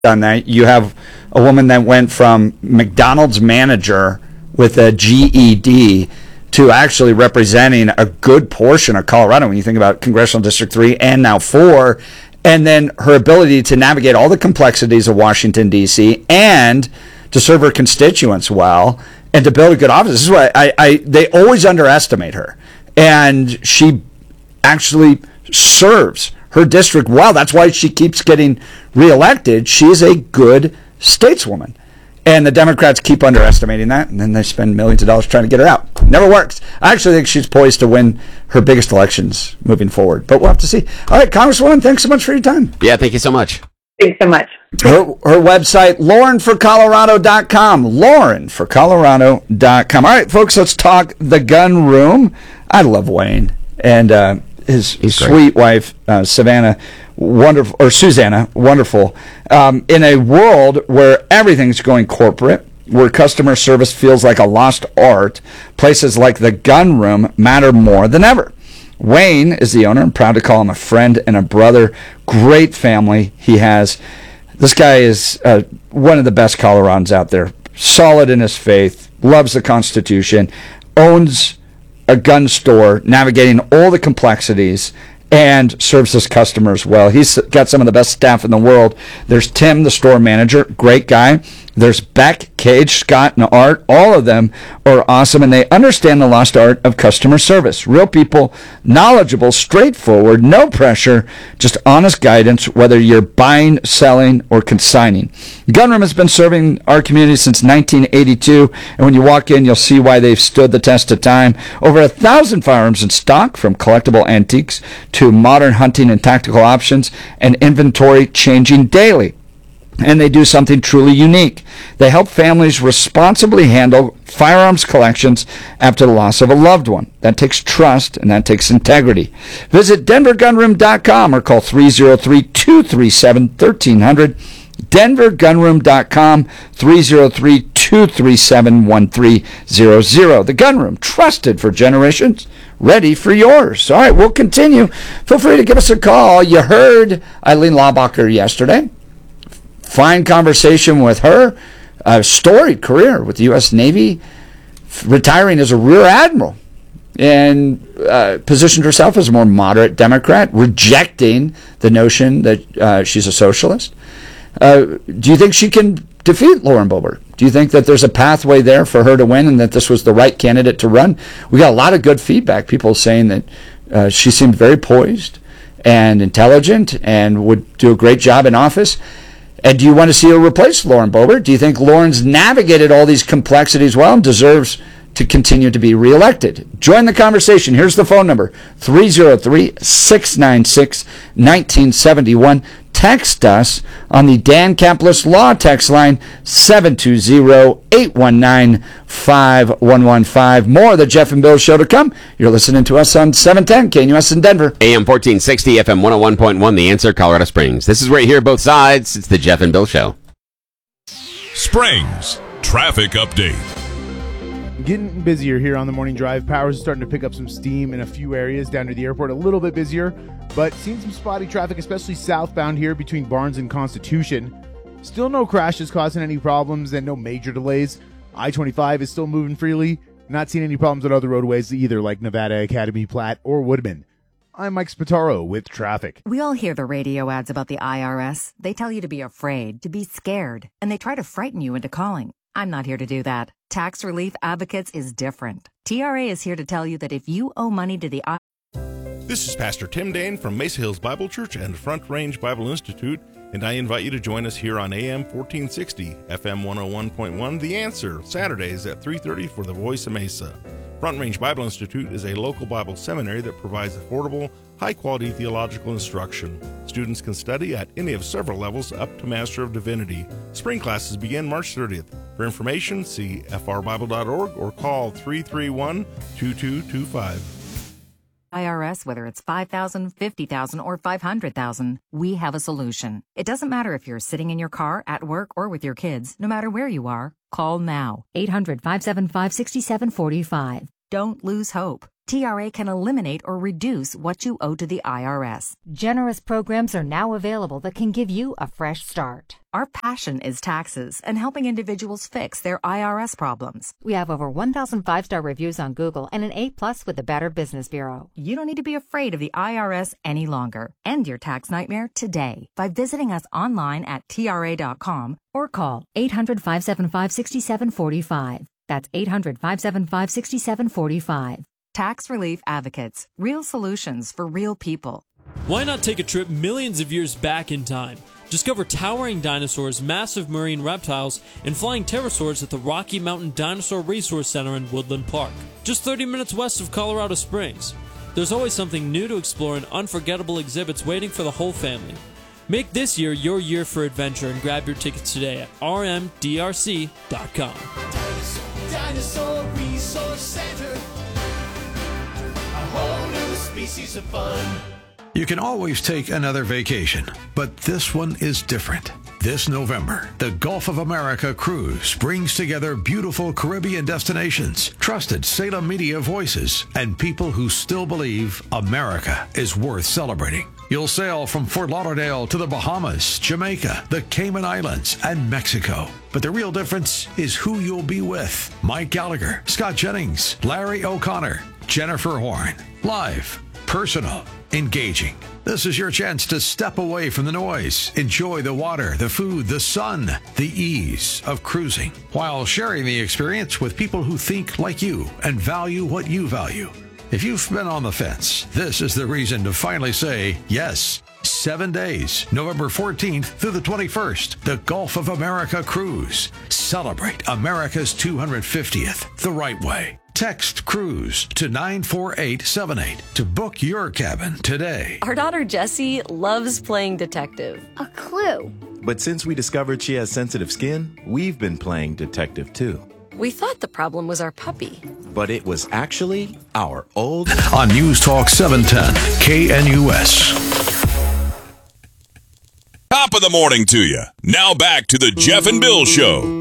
on that. You have a woman that went from McDonald's manager with a GED to actually representing a good portion of Colorado when you think about Congressional District 3 and now 4, and then her ability to navigate all the complexities of Washington, D.C., and to serve her constituents well and to build a good office. This is why they always underestimate her. And she actually serves her district well. That's why she keeps getting reelected. She's a good stateswoman. And the Democrats keep underestimating that, and then they spend millions of dollars trying to get her out. Never works. I actually think she's poised to win her biggest elections moving forward. But we'll have to see. All right, Congresswoman, thanks so much for your time. Yeah, thank you so much. Thanks so much. Her website, laurenforcolorado.com. laurenforcolorado.com. All right, folks, let's talk the gun room. I love Wayne. And his sweet wife, Susanna, wonderful. In a world where everything's going corporate, where customer service feels like a lost art, places like the gun room matter more than ever. Wayne is the owner. I'm proud to call him a friend and a brother. Great family he has. This guy is one of the best Coloradans out there. Solid in his faith, loves the Constitution, owns a gun store, navigating all the complexities, and serves his customers well. He's got some of the best staff in the world. There's Tim, the store manager, great guy. There's Beck, Cage, Scott, and Art. All of them are awesome, and they understand the lost art of customer service. Real people, knowledgeable, straightforward, no pressure, just honest guidance, whether you're buying, selling, or consigning. Gunroom has been serving our community since 1982, and when you walk in, you'll see why they've stood the test of time. Over 1,000 firearms in stock, from collectible antiques to modern hunting and tactical options, and inventory changing daily. And they do something truly unique. They help families responsibly handle firearms collections after the loss of a loved one. That takes trust, and that takes integrity. Visit denvergunroom.com or call 303-237-1300. denvergunroom.com, 303-237-1300. The Gunroom, trusted for generations, ready for yours. All right, we'll continue. Feel free to give us a call. You heard Eileen Laubacher yesterday. Fine conversation with her. A storied career with the U.S. Navy, retiring as a rear admiral, and positioned herself as a more moderate Democrat, rejecting the notion that she's a socialist. Do you think she can defeat Lauren Boebert? Do you think that there's a pathway there for her to win and that this was the right candidate to run? We got a lot of good feedback, people saying that she seemed very poised and intelligent and would do a great job in office. And do you want to see her replace Lauren Boebert? Do you think Lauren's navigated all these complexities well and deserves to continue to be reelected? Join the conversation. Here's the phone number, 303-696-1971. Text us on the Dan Caplis Law text line, 720-819-5115. More of the Jeff and Bill Show to come. You're listening to us on 710 KNUS in Denver. AM 1460, FM 101.1, The Answer, Colorado Springs. This is where you hear both sides. It's the Jeff and Bill Show. Springs Traffic Update. Getting busier here on the morning drive. Powers is starting to pick up some steam in a few areas down to the airport. A little bit busier, but seeing some spotty traffic, especially southbound here between Barnes and Constitution. Still no crashes causing any problems and no major delays. I-25 is still moving freely. Not seeing any problems on other roadways either, like Nevada, Academy, Platte, or Woodman. I'm Mike Spataro with traffic. We all hear the radio ads about the IRS. They tell you to be afraid, to be scared, and they try to frighten you into calling. I'm not here to do that. Tax Relief Advocates is different. TRA is here to tell you that if you owe money to the This is Pastor Tim Dane from Mesa Hills Bible Church and Front Range Bible Institute, and I invite you to join us here on AM 1460, FM 101.1, The Answer, Saturdays at 3:30 for The Voice of Mesa. Front Range Bible Institute is a local Bible seminary that provides affordable, high-quality theological instruction. Students can study at any of several levels up to Master of Divinity. Spring classes begin March 30th. For information, see frbible.org or call 331-2225. IRS, whether it's $5,000, $50,000, or $500,000, we have a solution. It doesn't matter if you're sitting in your car, at work, or with your kids. No matter where you are, call now. 800-575-6745. Don't lose hope. TRA can eliminate or reduce what you owe to the IRS. Generous programs are now available that can give you a fresh start. Our passion is taxes and helping individuals fix their IRS problems. We have over 1,000 5-star reviews on Google and an A+ with the Better Business Bureau. You don't need to be afraid of the IRS any longer. End your tax nightmare today by visiting us online at TRA.com or call 800-575-6745. That's 800-575-6745. Tax Relief Advocates. Real solutions for real people. Why not take a trip millions of years back in time? Discover towering dinosaurs, massive marine reptiles, and flying pterosaurs at the Rocky Mountain Dinosaur Resource Center in Woodland Park, just 30 minutes west of Colorado Springs. There's always something new to explore and unforgettable exhibits waiting for the whole family. Make this year your year for adventure and grab your tickets today at rmdrc.com. Dinosaur Resource Center, a whole new species of fun. You can always take another vacation, but this one is different. This November, the Gulf of America Cruise brings together beautiful Caribbean destinations, trusted Salem media voices, and people who still believe America is worth celebrating. You'll sail from Fort Lauderdale to the Bahamas, Jamaica, the Cayman Islands, and Mexico. But the real difference is who you'll be with. Mike Gallagher, Scott Jennings, Larry O'Connor, Jennifer Horn. Live, personal, engaging. This is your chance to step away from the noise, enjoy the water, the food, the sun, the ease of cruising, while sharing the experience with people who think like you and value what you value. If you've been on the fence, this is the reason to finally say yes. 7 days, November 14th through the 21st, the Gulf of America Cruise. Celebrate America's 250th the right way. Text CRUISE to 94878 to book your cabin today. Our daughter Jessie loves playing detective. A clue. But since we discovered she has sensitive skin, we've been playing detective too. We thought the problem was our puppy. But it was actually our old... On News Talk 710, KNUS. Top of the morning to you. Now back to the Jeff and Bill Show.